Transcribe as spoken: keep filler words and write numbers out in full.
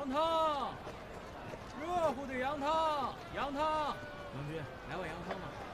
羊汤，热乎的羊汤，羊汤。郎君，来碗羊汤吧。